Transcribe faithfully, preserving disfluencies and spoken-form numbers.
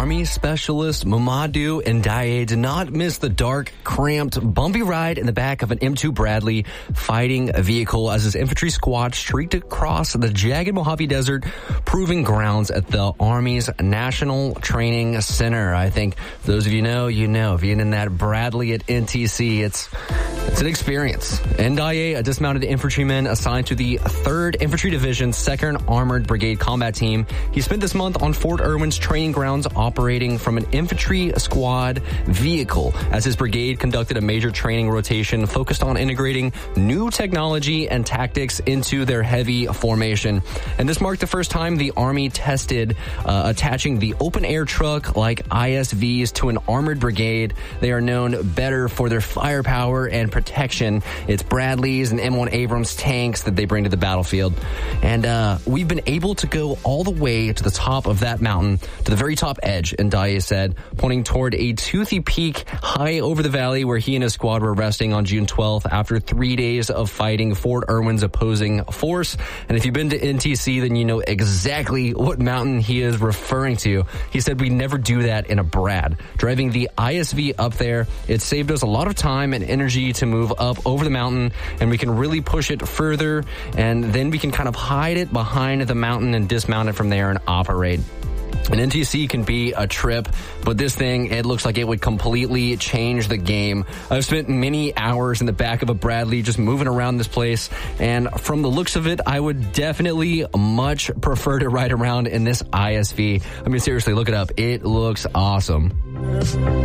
Army Specialist Mamadou Ndiaye did not miss the dark, cramped, bumpy ride in the back of an M two Bradley fighting vehicle as his infantry squad streaked across the jagged Mojave Desert proving grounds at the Army's National Training Center. I think for those of you know, you know, being in that Bradley at N T C, it's it's an experience. Ndiaye, a dismounted infantryman assigned to the third Infantry Division's second Armored Brigade combat team, he spent this month on Fort Irwin's training grounds operating from an infantry squad vehicle as his brigade conducted a major training rotation focused on integrating new technology and tactics into their heavy formation. And this marked the first time the Army tested uh, attaching the open-air truck like I S Vs to an armored brigade. They are known better for their firepower and protection. It's Bradleys and M one Abrams tanks that they bring to the battlefield. And uh, we've been able to go all the way to the top of that mountain, to the very top edge, Ndiaye said, pointing toward a toothy peak high over the valley where he and his squad were resting on June twelfth after three days of fighting Fort Irwin's opposing force. And if you've been to N T C, then you know exactly what mountain he is referring to. He said, we never do that in a Brad. Driving the I S V up there, it saved us a lot of time and energy to move up over the mountain, and we can really push it further, and then we can kind of hide it behind the mountain and dismount it from there and operate. An N T C can be a trip, but this thing, it looks like it would completely change the game. I've spent many hours in the back of a Bradley just moving around this place, and from the looks of it, I would definitely much prefer to ride around in this I S V. I mean, seriously, look it up. It looks awesome.